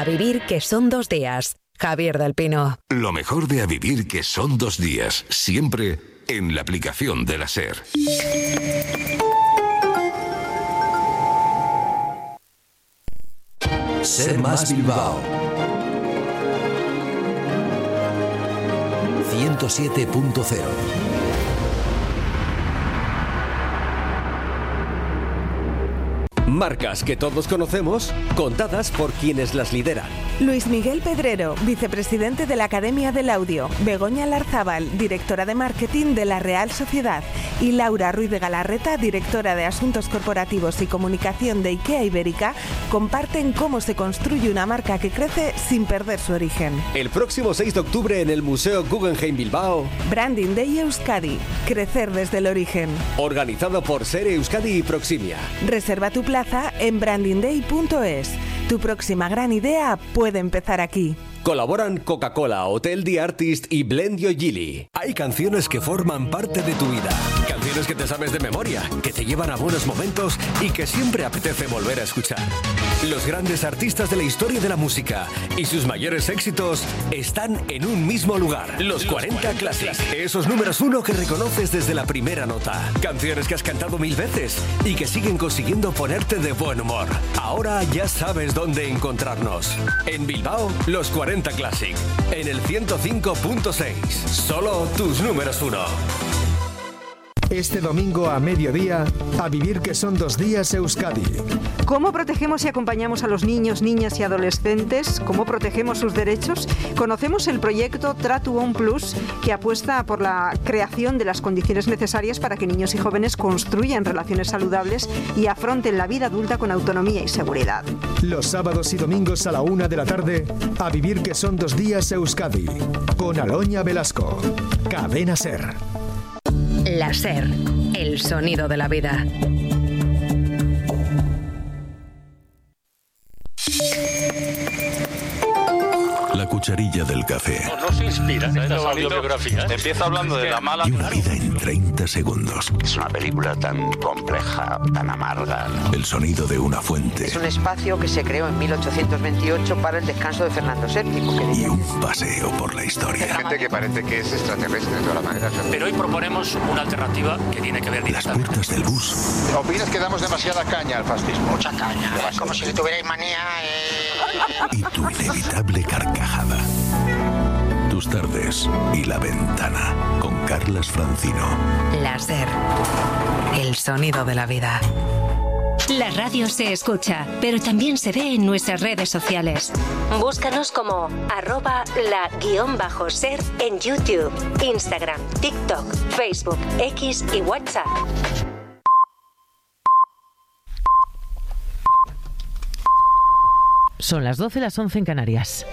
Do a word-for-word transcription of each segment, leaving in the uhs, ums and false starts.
A vivir que son dos días. Javier del Pino. Lo mejor de A vivir que son dos días. Siempre en la aplicación de la SER. SER más Bilbao ciento siete punto cero. Marcas que todos conocemos, contadas por quienes las lideran. Luis Miguel Pedrero, vicepresidente de la Academia del Audio. Begoña Larzábal, directora de marketing de la Real Sociedad. Y Laura Ruiz de Galarreta, directora de Asuntos Corporativos y Comunicación de IKEA Ibérica, comparten cómo se construye una marca que crece sin perder su origen. El próximo seis de octubre en el Museo Guggenheim Bilbao. Branding Day Euskadi. Crecer desde el origen. Organizado por SER Euskadi y Proximia. Reserva tu plaza en branding day punto es. Tu próxima gran idea puede empezar aquí. Colaboran Coca-Cola, Hotel The Artist y Blendio Gili. Hay canciones que forman parte de tu vida. Canciones que te sabes de memoria, que te llevan a buenos momentos y que siempre apetece volver a escuchar. Los grandes artistas de la historia de la música y sus mayores éxitos están en un mismo lugar. Los cuarenta Classic. Esos números uno que reconoces desde la primera nota. Canciones que has cantado mil veces y que siguen consiguiendo ponerte de buen humor. Ahora ya sabes dónde encontrarnos. En Bilbao, los cuarenta Classic. En el ciento cinco punto seis. Solo tus números uno. Este domingo a mediodía, A vivir que son dos días Euskadi. ¿Cómo protegemos y acompañamos a los niños, niñas y adolescentes? ¿Cómo protegemos sus derechos? Conocemos el proyecto Tratu On Plus, que apuesta por la creación de las condiciones necesarias para que niños y jóvenes construyan relaciones saludables y afronten la vida adulta con autonomía y seguridad. Los sábados y domingos a la una de la tarde, A vivir que son dos días Euskadi. Con Aloña Velasco. Cadena SER. La SER, el sonido de la vida. La cucharilla del café. No, no se inspira en estas autobiografías. Empieza hablando de la mala... Y una vida en treinta segundos. Es una película tan compleja, tan amarga, ¿no? El sonido de una fuente. Es un espacio que se creó en mil ochocientos veintiocho para el descanso de Fernando séptimo. Que y un paseo por la historia. Hay gente que parece que es extraterrestre de todas las maneras. Pero hoy proponemos una alternativa que tiene que ver Las puertas del bus. ¿Opinas que damos demasiada caña al fascismo? mucha caña. Es como si le tuvierais manía. Eh... Y tu inevitable carcajada. Tus tardes y La Ventana con Carlas Francino. La SER, el sonido de la vida. La radio se escucha, pero también se ve en nuestras redes sociales. Búscanos como arroba la guión bajo ser en YouTube, Instagram, TikTok, Facebook, X y WhatsApp. Son las doce, las once en Canarias.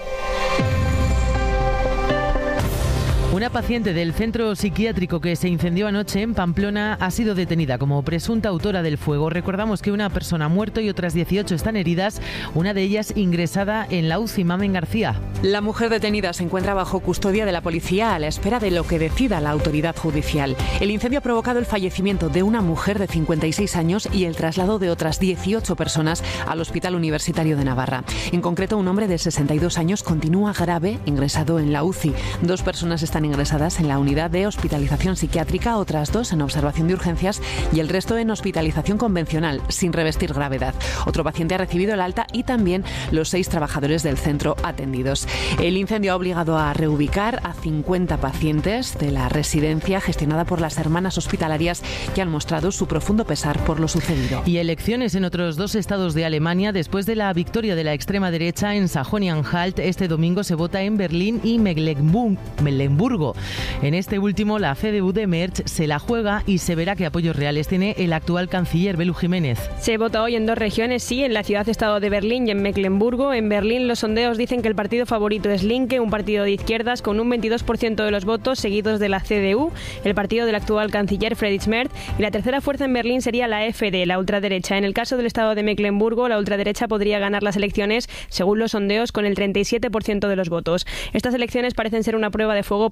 Una paciente del centro psiquiátrico que se incendió anoche en Pamplona ha sido detenida como presunta autora del fuego. Recordamos que una persona ha muerto y otras dieciocho están heridas, una de ellas ingresada en la U C I. Mamen García. La mujer detenida se encuentra bajo custodia de la policía a la espera de lo que decida la autoridad judicial. El incendio ha provocado el fallecimiento de una mujer de cincuenta y seis años y el traslado de otras dieciocho personas al Hospital Universitario de Navarra. En concreto, un hombre de sesenta y dos años continúa grave, ingresado en la U C I. Dos personas están ingresadas en la unidad de hospitalización psiquiátrica, otras dos en observación de urgencias y el resto en hospitalización convencional, sin revestir gravedad. Otro paciente ha recibido el alta y también los seis trabajadores del centro atendidos. El incendio ha obligado a reubicar a cincuenta pacientes de la residencia gestionada por las hermanas hospitalarias, que han mostrado su profundo pesar por lo sucedido. Y elecciones en otros dos estados de Alemania. Después de la victoria de la extrema derecha en Sajonia-Anhalt, este domingo se vota en Berlín y Mecklenburg. En este último, la C D U de Merz se la juega y se verá qué apoyos reales tiene el actual canciller Belu Jiménez. Se vota hoy en dos regiones, sí, en la ciudad-estado de Berlín y en Mecklemburgo. En Berlín los sondeos dicen que el partido favorito es Linke, un partido de izquierdas con un veintidós por ciento de los votos, seguidos de la C D U, el partido del actual canciller Friedrich Merz, y la tercera fuerza en Berlín sería la F D, la ultraderecha. En el caso del estado de Mecklemburgo, la ultraderecha podría ganar las elecciones, según los sondeos, con el treinta y siete por ciento de los votos. Estas elecciones parecen ser una prueba de fuego para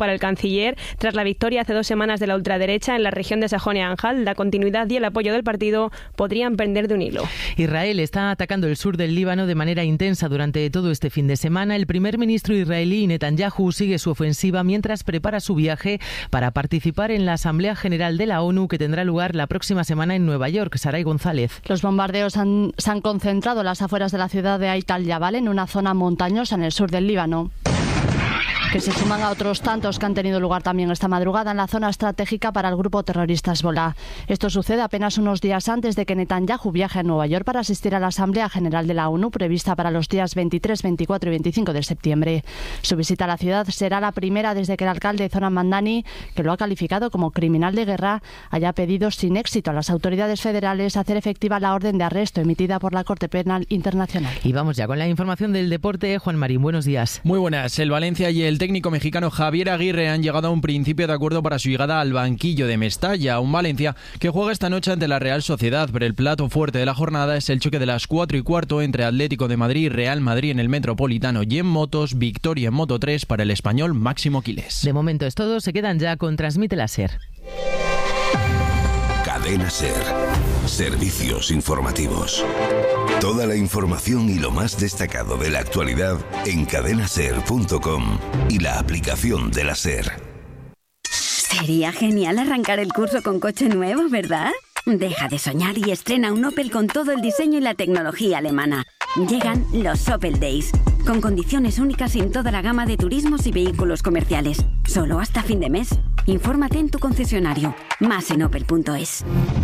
para el canciller. Tras la victoria hace dos semanas de la ultraderecha en la región de Sajonia-Anhalt, la continuidad y el apoyo del partido podrían pender de un hilo. Israel está atacando el sur del Líbano de manera intensa durante todo este fin de semana. El primer ministro israelí Netanyahu sigue su ofensiva mientras prepara su viaje para participar en la Asamblea General de la ONU que tendrá lugar la próxima semana en Nueva York. Saray González. Los bombardeos han, se han concentrado a las afueras de la ciudad de Ait al-Jabal, en una zona montañosa en el sur del Líbano, que se suman a otros tantos que han tenido lugar también esta madrugada en la zona estratégica para el grupo terrorista Hezbollah. Esto sucede apenas unos días antes de que Netanyahu viaje a Nueva York para asistir a la Asamblea General de la ONU prevista para los días veintitrés, veinticuatro y veinticinco de septiembre. Su visita a la ciudad será la primera desde que el alcalde Zoran Mandani, que lo ha calificado como criminal de guerra, haya pedido sin éxito a las autoridades federales hacer efectiva la orden de arresto emitida por la Corte Penal Internacional. Y vamos ya con la información del deporte. Juan Marín, buenos días. Muy buenas. El Valencia y el técnico mexicano Javier Aguirre han llegado a un principio de acuerdo para su llegada al banquillo de Mestalla, un Valencia que juega esta noche ante la Real Sociedad, pero el plato fuerte de la jornada es el choque de las cuatro y cuarto entre Atlético de Madrid y Real Madrid en el Metropolitano, y en motos, victoria en Moto tres para el español Máximo Quilés. De momento es todo, se quedan ya con Transmite la SER. Cadena SER. Servicios informativos. Toda la información y lo más destacado de la actualidad en cadena ser punto com y la aplicación de la SER. Sería genial arrancar el curso con coche nuevo, ¿verdad? Deja de soñar y estrena un Opel con todo el diseño y la tecnología alemana. Llegan los Opel Days, con condiciones únicas en toda la gama de turismos y vehículos comerciales. Solo hasta fin de mes. Infórmate en tu concesionario. Más en opel punto es.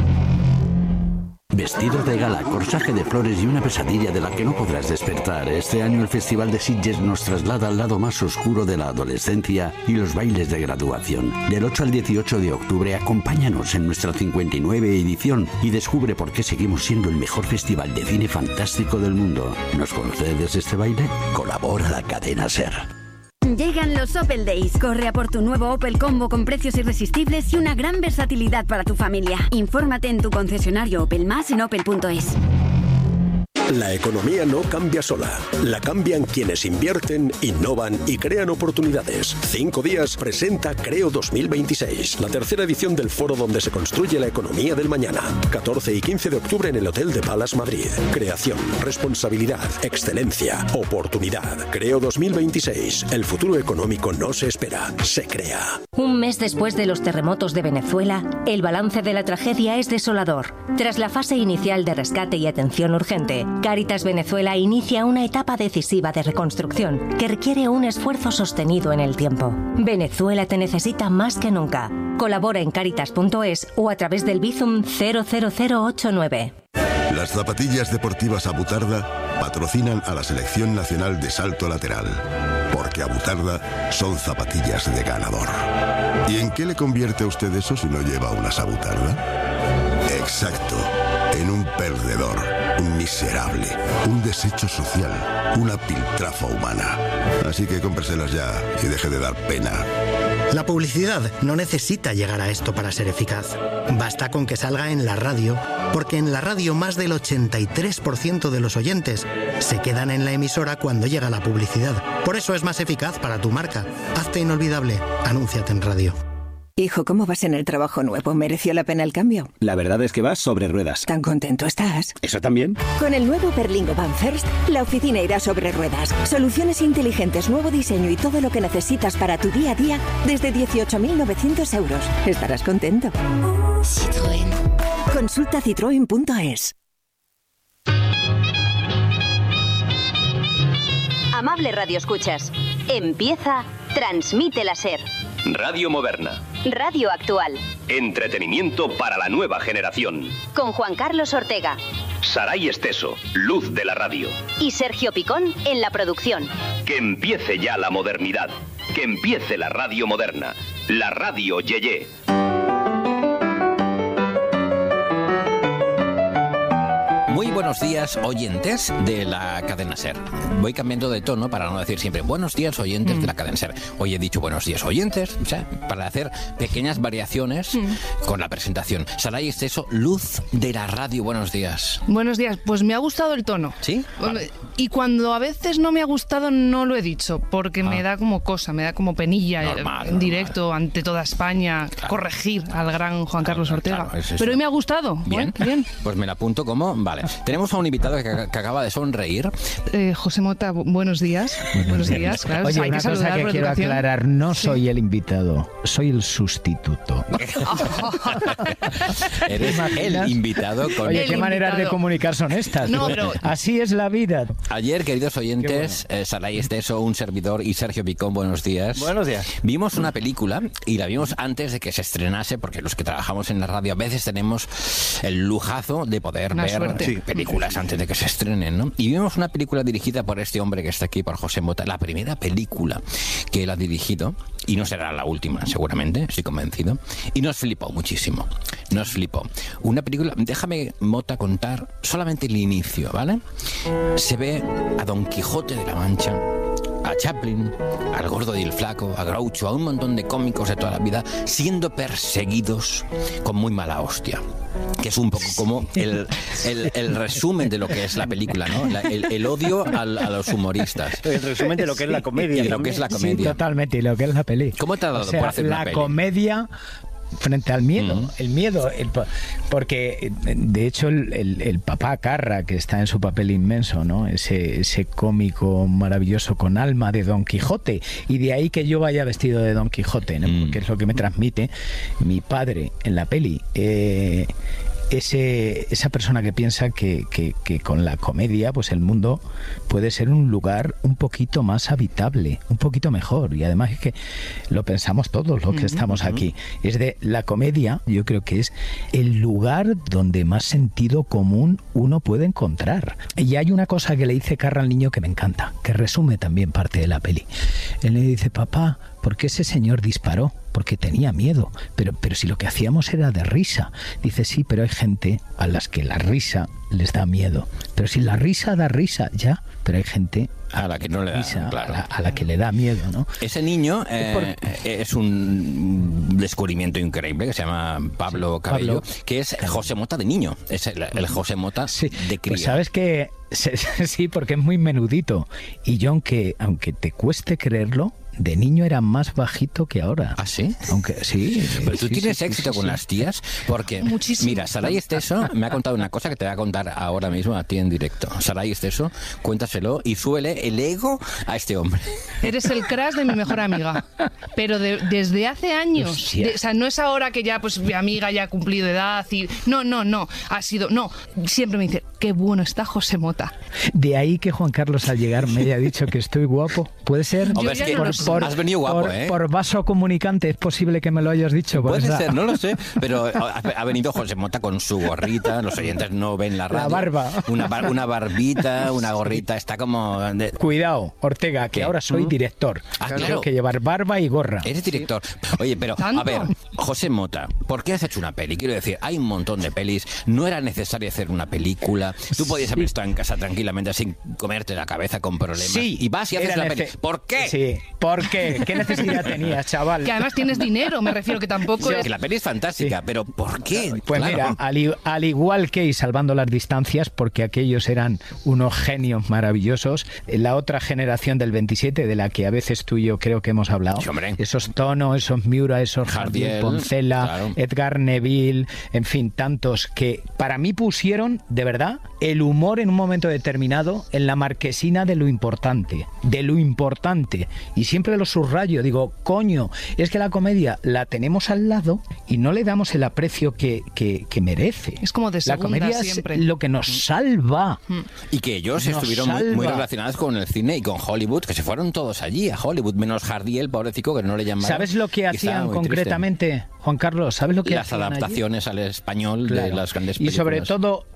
Vestidos de gala, corsaje de flores y una pesadilla de la que no podrás despertar. Este año el Festival de Sitges nos traslada al lado más oscuro de la adolescencia y los bailes de graduación. Del ocho al dieciocho de octubre, acompáñanos en nuestra cincuenta y nueve edición y descubre por qué seguimos siendo el mejor festival de cine fantástico del mundo. ¿Nos concedes este baile? Colabora la cadena SER. Llegan los Opel Days. Corre a por tu nuevo Opel Combo con precios irresistibles y una gran versatilidad para tu familia. Infórmate en tu concesionario Opel Más en opel punto es. La economía no cambia sola. La cambian quienes invierten, innovan y crean oportunidades. Cinco días presenta Creo dos mil veintiséis, la tercera edición del foro donde se construye la economía del mañana. catorce y quince de octubre en el Hotel de Palace Madrid. Creación, responsabilidad, excelencia, oportunidad. Creo dos mil veintiséis. El futuro económico no se espera, se crea. Un mes después de los terremotos de Venezuela, el balance de la tragedia es desolador. Tras la fase inicial de rescate y atención urgente, Cáritas Venezuela inicia una etapa decisiva de reconstrucción que requiere un esfuerzo sostenido en el tiempo. Venezuela te necesita más que nunca. Colabora en cáritas punto es o a través del Bizum cero cero cero ocho nueve. Las zapatillas deportivas Abutarda patrocinan a la Selección Nacional de Salto Lateral, porque Abutarda son zapatillas de ganador. ¿Y en qué le convierte a usted eso si no lleva unas Abutarda? Exacto, en un perdedor, un miserable, un desecho social, una piltrafa humana. Así que cómpreselas ya y deje de dar pena. La publicidad no necesita llegar a esto para ser eficaz. Basta con que salga en la radio, porque en la radio más del ochenta y tres por ciento de los oyentes se quedan en la emisora cuando llega la publicidad. Por eso es más eficaz para tu marca. Hazte inolvidable. Anúnciate en radio. Hijo, ¿cómo vas en el trabajo nuevo? ¿Mereció la pena el cambio? La verdad es que vas sobre ruedas. ¿Tan contento estás? ¿Eso también? Con el nuevo Berlingo Van First, la oficina irá sobre ruedas. Soluciones inteligentes, nuevo diseño y todo lo que necesitas para tu día a día desde dieciocho mil novecientos euros. Estarás contento. Citroën. Consulta citroen punto es. Amable Radio Escuchas, empieza Transmite la SER. Radio moderna. Radio actual. Entretenimiento para la nueva generación. Con Juan Carlos Ortega. Saray Esteso, luz de la radio. Y Sergio Picón en la producción. Que empiece ya la modernidad. Que empiece la radio moderna. La radio Yeye. Muy buenos días, oyentes de la cadena SER. Voy cambiando de tono para no decir siempre buenos días, oyentes mm. de la cadena SER. Hoy he dicho buenos días, oyentes, o sea, para hacer pequeñas variaciones mm. con la presentación. Saray Esteso, luz de la radio, buenos días. Buenos días, pues me ha gustado el tono. ¿Sí? Vale. Y cuando a veces no me ha gustado, no lo he dicho, porque ah. me da como cosa, me da como penilla normal, en directo normal. Ante toda España, claro. corregir al gran Juan Carlos Ortega. Claro, es Pero hoy me ha gustado. Bien. Bueno, bien. Pues me la apunto como... Vale. Tenemos a un invitado que, que acaba de sonreír. Eh, José Mota, buenos días. Buenos, buenos días. días. Claro, Oye, hay una que cosa que quiero educación. aclarar, no sí. soy el invitado, soy el sustituto. Eres el invitado con... Oye, el qué maneras invitado. de comunicar son estas. No, pero... Así es la vida. Ayer, queridos oyentes, bueno. eh, Saray Esteso, un servidor, y Sergio Picón, buenos días. Buenos días. Vimos una película y la vimos antes de que se estrenase, porque los que trabajamos en la radio a veces tenemos el lujazo de poder una ver sí. películas antes de que se estrenen, ¿no? Y vimos una película dirigida por este hombre que está aquí, por José Mota, la primera película que él ha dirigido, y no será la última, seguramente, estoy convencido, y nos flipó muchísimo, nos flipó. Una película, déjame, Mota, contar solamente el inicio, ¿vale? Se ve a Don Quijote de la Mancha, a Chaplin, al Gordo y el Flaco, a Groucho, a un montón de cómicos de toda la vida siendo perseguidos con muy mala hostia. Que es un poco como el, el, el resumen de lo que es la película, ¿no? La, el, el odio al, a los humoristas. El resumen de lo que es la comedia. Y, y lo que es la comedia. Sí, totalmente, y lo que es la peli. ¿Cómo te ha dado o sea, por hacer la una peli? comedia frente al miedo, Mm. el miedo, el, porque de hecho el, el, el papá Carra, que está en su papel inmenso, ¿no? Ese, ese cómico maravilloso con alma de Don Quijote, y de ahí que yo vaya vestido de Don Quijote, ¿no? Mm. Porque es lo que me transmite mi padre en la peli. Eh, Ese, esa persona que piensa que, que, que con la comedia pues el mundo puede ser un lugar un poquito más habitable, un poquito mejor, y además es que lo pensamos todos los que uh-huh, estamos uh-huh. aquí. Es de la comedia, yo creo que es el lugar donde más sentido común uno puede encontrar. Y hay una cosa que le dice Carra al niño que me encanta, que resume también parte de la peli. Él le dice: papá, ¿por qué ese señor disparó? Porque tenía miedo, pero, pero si lo que hacíamos era de risa. Dice: sí, pero hay gente a las que la risa les da miedo. Pero si la risa da risa, ya, pero hay gente a la que no le da, risa, claro. a, la, a la que le da miedo, ¿no? Ese niño eh, es un descubrimiento increíble que se llama Pablo sí, Cabello, Pablo. que es José Mota de niño, es el, el José Mota sí, de cría. Pues sabes que sí, porque es muy menudito, y yo aunque aunque te cueste creerlo, de niño era más bajito que ahora. ¿Ah, sí? Aunque sí. Pero tú sí, tienes sí, éxito sí, con sí. las tías, porque Muchísimo. Mira, Saray Esteso me ha contado una cosa que te voy a contar ahora mismo a ti en directo. Saray Esteso, cuéntaselo y súbele el ego a este hombre. Eres el crush de mi mejor amiga, pero de, desde hace años. De, o sea, no es ahora que ya pues mi amiga ya ha cumplido edad y no, no, no, ha sido, no, siempre me dice: qué bueno está José Mota. De ahí que Juan Carlos al llegar me haya dicho que estoy guapo. ¿Puede ser? Hombre, es que por, por, has venido guapo, por, ¿eh? Por vaso comunicante es posible que me lo hayas dicho. Puede esa... ser, no lo sé, pero ha, ha venido José Mota con su gorrita, los oyentes no ven la radio. La barba. Una, bar, una barbita, una gorrita, está como... De... Cuidado, Ortega, que ¿Qué? ahora soy director. Ah, Tengo claro. que llevar barba y gorra. Eres director. Oye, pero, ¿Tanto? a ver, José Mota, ¿por qué has hecho una peli? Quiero decir, hay un montón de pelis, no era necesario hacer una película, tú podías haber estado en casa tranquilamente sin comerte la cabeza con problemas. Sí, y vas y haces la peli. ¿Por qué? Sí, ¿por qué? ¿Qué necesidad tenías, chaval? Que además tienes dinero, me refiero, que tampoco sí, es... que la peli es fantástica, sí. pero ¿por qué? Pues claro. mira, al, al igual que, y salvando las distancias, porque aquellos eran unos genios maravillosos, la otra generación del veintisiete, de la que a veces tú y yo creo que hemos hablado, sí, esos Tono, esos Miura, esos Jardiel, Poncela, claro. Edgar Neville, en fin, tantos que para mí pusieron, de verdad, el humor en un momento determinado en la marquesina de lo importante, de lo importante, y siempre lo subrayo, digo, coño, es que la comedia la tenemos al lado y no le damos el aprecio que, que, que merece. Es como de segunda La comedia siempre. es lo que nos salva. Y que ellos nos estuvieron muy, muy relacionados con el cine y con Hollywood, que se fueron todos allí a Hollywood, menos Jardiel, pobrecito, que no le llamaron. ¿Sabes lo que hacían concretamente, triste. Juan Carlos? ¿Sabes lo que Las hacían adaptaciones allí? Al español claro. de las grandes películas. Y sobre todo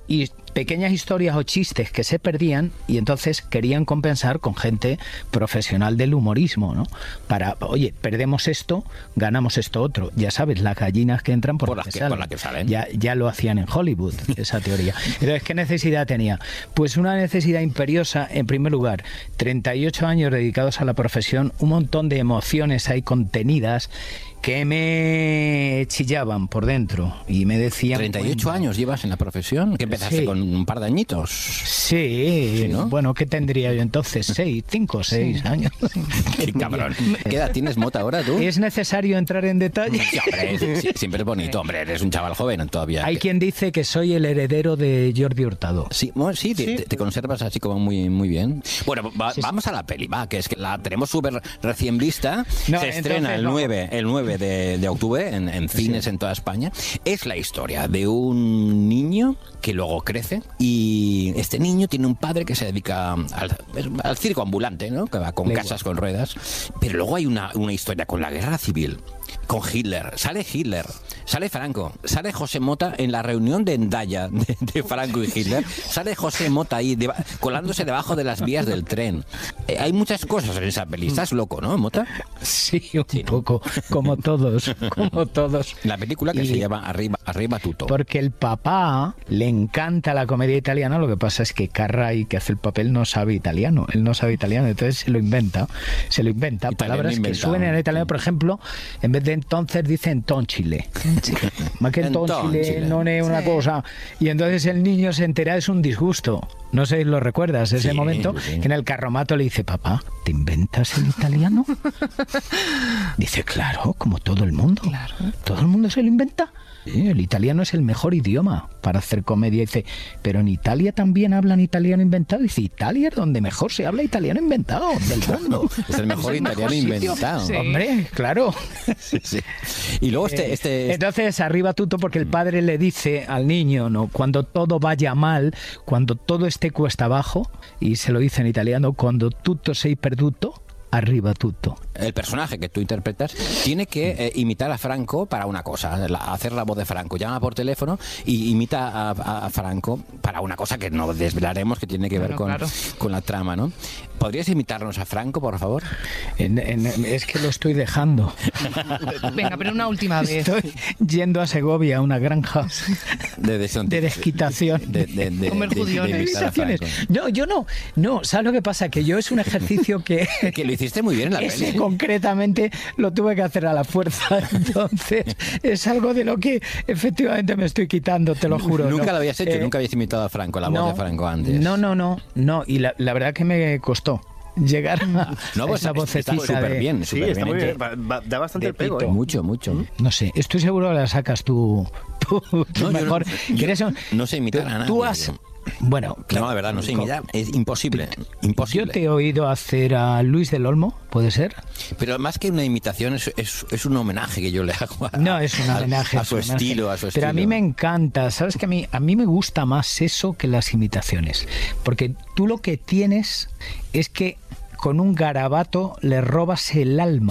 y pequeñas historias o chistes que se perdían y entonces querían compensar con gente profesional del humorismo, ¿no? Para, oye, perdemos esto, ganamos esto otro. Ya sabes, las gallinas que entran por, por las las que, que, salen. por las que salen. Ya, ya lo hacían en Hollywood, esa teoría. Entonces, ¿qué necesidad tenía? Pues una necesidad imperiosa, en primer lugar, treinta y ocho años dedicados a la profesión, un montón de emociones ahí contenidas que me chillaban por dentro y me decían... ¿treinta y ocho años llevas en la profesión? ¿Que empezaste Sí. con un par de añitos? Sí, Sí, ¿no? Bueno, ¿qué tendría yo entonces? Seis, cinco, seis Sí. años. Qué cabrón. ¿Qué edad tienes, Mota, ahora tú? ¿Es necesario entrar en detalle? Sí, hombre, es- sí, siempre es bonito, hombre, eres un chaval joven todavía. Hay quien dice que soy el heredero de Jordi Hurtado. Sí, bueno, sí, te, te- te conservas así como muy, muy bien. Bueno, va- vamos a la peli, va, que es que la tenemos súper recién vista. No, Se estrena entonces el no. nueve, el nueve de, de octubre en, en cines en toda España. Es la historia de un niño que luego crece y este niño tiene un padre que se dedica al, al circo ambulante, ¿no? Que va con Lengua. casas con ruedas. Pero luego hay una, una historia con la guerra civil, con Hitler. Sale Hitler, sale Franco, sale José Mota en la reunión de Endaya de, de Franco y Hitler. Sale José Mota ahí deba- colándose debajo de las vías del tren. Eh, hay muchas cosas en esa peli. Estás loco, ¿no, Mota? Sí, un poco, como todos, como todos. La película que Y- se llama Arriba, Arriba Tutto. Porque el papá le encanta la comedia italiana, lo que pasa es que Carray, que hace el papel, no sabe italiano. Él no sabe italiano, entonces se lo inventa. Se lo inventa. Italiano Palabras que inventado. suenen en italiano, por ejemplo, en vez de entonces dice entonchile. Más que entonchile Entonchile. no es una Sí. cosa. Y entonces el niño se entera, es un disgusto. No sé si lo recuerdas, ese Sí, momento sí. que en el carromato le dice, papá, ¿te inventas el italiano? Dice, claro, como todo el mundo. Todo el mundo se lo inventa. Sí, el italiano es el mejor idioma para hacer comedia. Dice, pero en Italia también hablan italiano inventado. Dice, Italia es donde mejor se habla italiano inventado del mundo. Es el mejor italiano sitio. inventado. Sí. Hombre, claro. Sí, sí. Y luego este... Eh, este Entonces, arriba tutto, porque el padre le dice al niño, ¿no? Cuando todo vaya mal, cuando todo esté cuesta abajo, y se lo dice en italiano, cuando tutto sei perduto, arriba tutto. el personaje que tú interpretas tiene que eh, imitar a Franco para una cosa, la- hacer la voz de Franco. Llama por teléfono y imita a, a- a Franco para una cosa que no desvelaremos, que tiene que ver Bueno, con, claro. con la trama, ¿no? ¿Podrías imitarnos a Franco, por favor? En- en- es que lo estoy dejando. Venga, pero una última vez. Estoy yendo a Segovia, a una granja de, de, de desquitación. De, de, de, Comer de- de judiones. imitar a Franco. No, yo no. No, ¿sabes lo que pasa? Que yo es un ejercicio que... Que lo hiciste muy bien en la Ese peli. concretamente lo tuve que hacer a la fuerza. Entonces, es algo de lo que efectivamente me estoy quitando, te lo juro. Nunca ¿no? lo habías hecho, Eh, nunca habías imitado a Franco, la voz no, de Franco antes. No, no, no, no. Y la, la verdad que me costó llegar a, No, a pues esa está vocecita súper de- bien, Sí, súper está muy bien. bien. Va- va- Da bastante de el pego, Tito. ¿eh? Mucho, mucho. No sé, estoy seguro que la sacas tú, tú, tú No, yo no- mejor. yo Que eres un- no sé imitar tú- a nadie, Tú has... yo. Bueno, No, de verdad, no sé imitar. Es imposible. Imposible. yo te he oído hacer a Luis del Olmo, ¿puede ser? Pero más que una imitación, es, es, es un homenaje que yo le hago a, No, es un a- homenaje. a es su un homenaje. estilo, a su estilo. Pero a mí me encanta, ¿sabes? Que a mí, a mí me gusta más eso que las imitaciones. Porque tú lo que tienes es que con un garabato le robas el alma.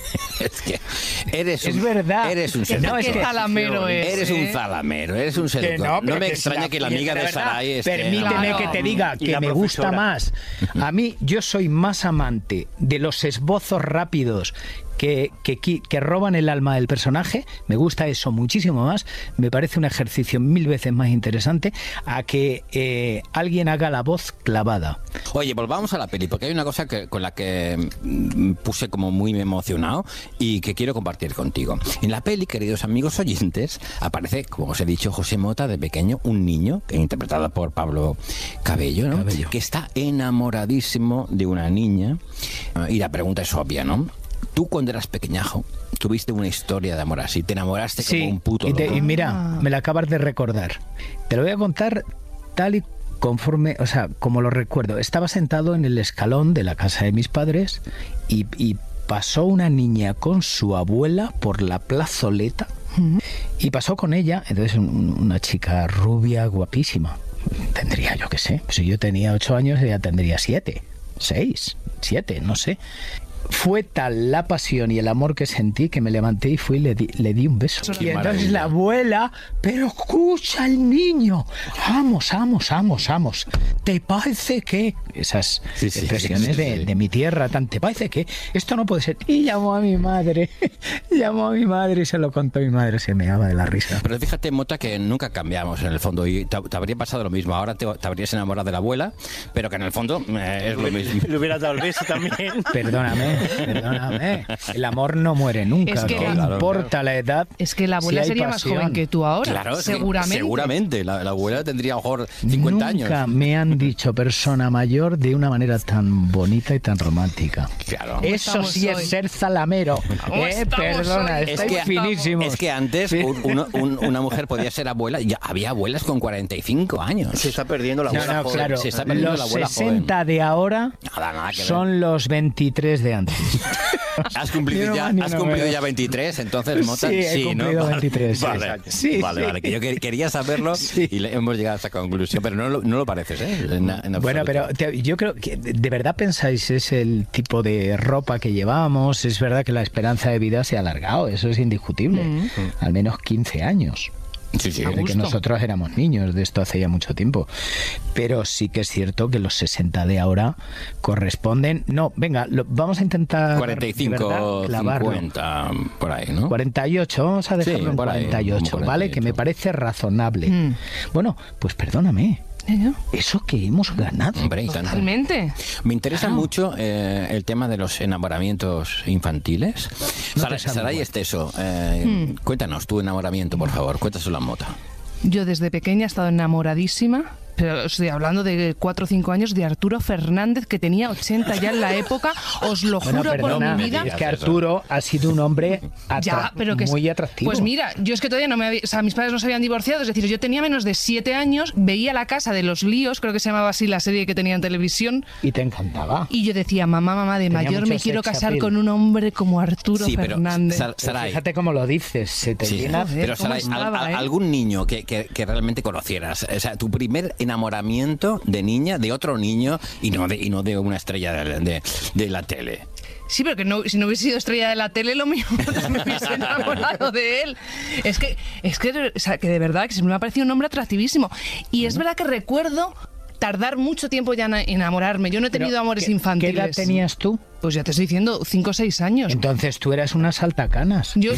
Es que eres Es un, verdad. Eres un No, seductor. es que- zalamero es, Eres ¿eh? un zalamero, eres un Que seductor. no, No, pero me que extraña si que la y amiga de de verdad, Sarai esté... Permíteme Claro. que te diga Y que la me gusta profesora. más. A mí, yo soy más amante de los esbozos rápidos que, que, qui- que roban el alma del personaje. Me gusta eso muchísimo más. Me parece un ejercicio mil veces más interesante a que eh, alguien haga la voz clavada. Oye, volvamos a la peli, porque hay una cosa que, con la que mm, puse como muy emocionado y que quiero compartir contigo. En la peli, queridos amigos oyentes, aparece, como os he dicho, José Mota de pequeño, un niño, que interpretado por Pablo Cabello, ¿no? Cabello. Que está enamoradísimo de una niña. Ah, Y la pregunta es obvia, ¿no? Tú, cuando eras pequeñajo, tuviste una historia de amor así, te enamoraste como un puto y, te- loco. y mira, me la acabas de recordar. Te lo voy a contar tal y conforme, o sea, como lo recuerdo. Estaba sentado en el escalón de la casa de mis padres y, y pasó una niña con su abuela por la plazoleta y pasó con ella, entonces un- una chica rubia, guapísima. Tendría, yo qué sé, si yo tenía ocho años, ella tendría siete, seis, siete, no sé. fue tal la pasión y el amor que sentí que me levanté y fui y le di, le di un beso. Qué y entonces maravilla. la abuela, pero escucha al niño, vamos, vamos, vamos, vamos, ¿te parece que? Esas Sí, sí, expresiones sí, sí, de, sí. de mi tierra, tan, ¿te parece que? Esto no puede ser. Y llamó a mi madre, llamó a mi madre y se lo contó a mi madre, se me daba de la risa. Pero fíjate, Mota, que nunca cambiamos en el fondo y te, te habría pasado lo mismo. Ahora te, te habrías enamorado de la abuela, pero que en el fondo eh, es lo mismo. Le hubieras dado el beso también. Perdóname, perdóname. El amor no muere nunca. Es que ¿Qué la- importa la edad? Es que la abuela si hay sería más pasión? joven que tú ahora. Claro, sí, seguramente. seguramente. La, la abuela tendría a lo mejor cincuenta años. Nunca me han dicho persona mayor de una manera tan bonita y tan romántica. Claro. Eso sí es ser zalamero. ¿Cómo Eh, estamos perdona, hoy? Es estáis que, finísimos. es que antes un- uno- un- una mujer podía ser abuela y ya había abuelas con cuarenta y cinco años. Se está perdiendo la No, abuela no, joven. claro. Se está perdiendo Los la abuela sesenta joven. de ahora Nada, nada que ver. son los veintitrés de antes. Has cumplido, Ni una ya, más, ni has una cumplido menos. ya veintitrés, entonces, Mota. Sí, he ¿no? cumplido Vale, veintitrés, sí, Vale, exacto. Sí, vale, sí. vale, que yo que- quería saberlo y le hemos llegado a esa conclusión, pero no lo, no lo pareces, ¿eh? En, en Bueno, absoluto. pero te- yo creo que de de verdad pensáis es el tipo de ropa que llevamos. Es verdad que la esperanza de vida se ha alargado, eso es indiscutible. Mm. Al menos quince años. Sí, sí. Desde que nosotros éramos niños, de esto hace ya mucho tiempo. Pero sí que es cierto que los sesenta de ahora corresponden... No, venga, lo- vamos a intentar... cuarenta y de verdad, cinco, clavarlo. cincuenta, por ahí, ¿no? cuarenta y ocho, vamos a dejarlo Sí, en por ahí, cuarenta y ocho, como ¿vale? Que me parece razonable. Mm. Bueno, pues perdóname. Eso que hemos ganado. Hombre, y tanto. Totalmente. Me interesa mucho eh, el tema de los enamoramientos infantiles. No Sara- te sabe Saray igual. Esteso, eh, Hmm. cuéntanos tu enamoramiento, por favor. Cuéntaselo a Mota. Yo desde pequeña he estado enamoradísima, pero estoy hablando de cuatro o cinco años, de Arturo Fernández, que tenía ochenta ya en la época. Os lo Bueno, juro perdona, por mi vida. es que Arturo ha sido un hombre atra- Ya, pero que es- muy atractivo. Pues mira, yo es que todavía no me había, o sea, mis padres no se habían divorciado, es decir, yo tenía menos de siete años, veía La Casa de los Líos, creo que se llamaba así la serie que tenía en televisión, Y te encantaba. y yo decía, mamá, mamá, de Tenía mayor me mucho quiero sex casar appeal. con un hombre como Arturo Sí, pero, Fernández. Sar- Pero Saray, fíjate cómo lo dices, se te sí, llena... pero ¿cómo Saray, estaba, al- al- eh? algún niño que, que- que realmente conocieras, o sea, tu primer enamoramiento de niña, de otro niño y no de, y no de una estrella de, de- de la tele. Sí, pero que no, si no hubiese sido estrella de la tele, lo mismo me hubiese enamorado de él. Es que, es que, o sea, que de verdad, que se me ha parecido un hombre atractivísimo. Y es verdad que recuerdo tardar mucho tiempo ya en enamorarme. Yo no he tenido Pero, amores ¿qué- infantiles. ¿Qué edad tenías tú? Pues ya te estoy diciendo, cinco o seis años. Entonces tú eras una saltacanas. Yo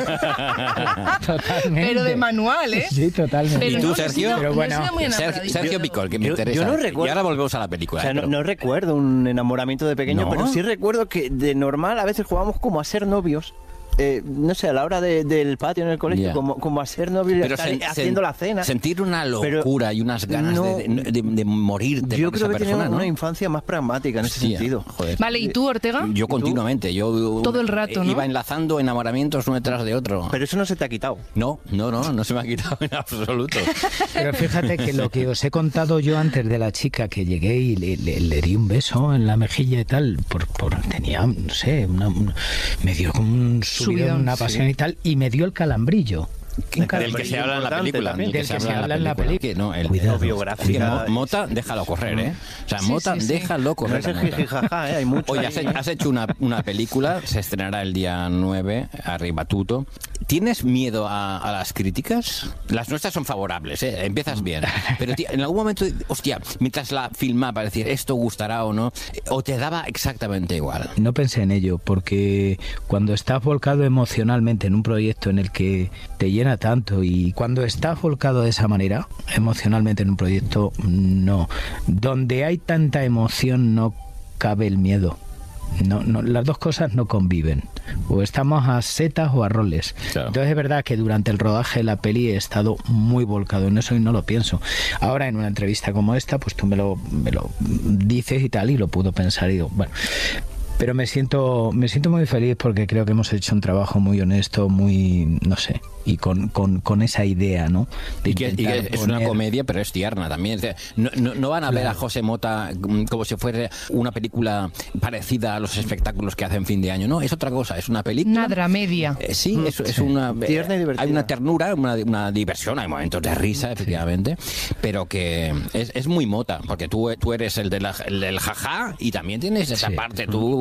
Totalmente. pero de manual, ¿eh? Sí, totalmente. Pero ¿Y tú, no, no he Sergio? sido- Pero no he bueno, sido muy Sergio, enamoradiza. Sergio Picol, que me yo- interesa. yo no recuerdo- Y ahora volvemos a la película. O sea, ¿eh? no, Pero- no recuerdo un enamoramiento de pequeño, ¿No? pero sí recuerdo que de normal a veces jugábamos como a ser novios. Eh, no sé, a la hora de- del patio en el colegio, Ya. como, como a ser novios y Pero estar sen- haciendo sen- la cena. sentir una Pero locura y unas ganas no- de, de, de- de morirte Yo por creo esa que tenía persona, ¿no? una infancia más pragmática en ese Hostia, sentido. joder. Vale, ¿y tú, Ortega? Yo continuamente, yo Todo el rato, ¿no? iba enlazando enamoramientos uno detrás de otro. Pero eso no se te ha quitado. No, no, no, no se me ha quitado en absoluto. Pero fíjate que lo que os he contado yo antes de la chica que llegué y le, le- le di un beso en la mejilla y tal, por, por tenía, no sé, una, una- me dio como un subidón, Subidón, una sí. pasión y tal, y me dio el calambrillo. Del que se habla en la película. También. Del que se habla en la película. Que no, el, Cuidado. es que Biográfica. Mo- Mota, déjalo correr, ¿eh? O sea, Sí, Mota, sí, sí. déjalo No correr. es el a Mota. jijijaja, ¿eh? Hay mucho. Oye, ahí, has, ¿eh? has hecho una, una película, se estrenará el día nueve, arriba tuto. ¿Tienes miedo a, a las críticas? Las nuestras son favorables, ¿eh? Empiezas bien. Pero tío, en algún momento, hostia, mientras la filmaba, para decir, esto gustará o no, o te daba exactamente igual. No pensé en ello, porque cuando estás volcado emocionalmente en un proyecto en el que te llena tanto y cuando estás volcado de esa manera, emocionalmente en un proyecto, no. Donde hay tanta emoción no cabe el miedo. No, no, las dos cosas no conviven. O estamos a setas o a roles. Claro. Entonces es verdad que durante el rodaje de la peli he estado muy volcado en eso y no lo pienso. Ahora en una entrevista como esta, pues tú me lo, me lo dices y tal, y lo puedo pensar y digo, bueno. Pero me siento, me siento muy feliz porque creo que hemos hecho un trabajo muy honesto, muy, no sé, y con, con, con esa idea, ¿no? De Y que, y que intentar es una poner- comedia, pero es tierna también. O sea, no, no, no van a ver a José Mota mm, como si fuera una película parecida a los espectáculos que hace en fin de año. No, es otra cosa, es una película. Una dramedia. Eh, sí, es, es una. eh, Tierna y divertida. Hay una ternura, una, una diversión, hay momentos de risa, efectivamente, pero que es, es muy Mota, porque tú, tú eres el, de la- el del jajá y también tienes esa Sí. parte tú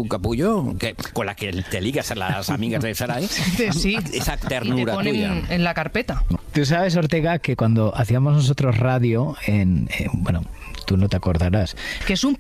tu capullo, que con la que te ligas a las amigas de Sarai. Sí. Esa ternura y te ponen tuya. En la carpeta. Tú sabes, Ortega, que cuando hacíamos nosotros radio en, eh, bueno, tú no te acordarás. Que es un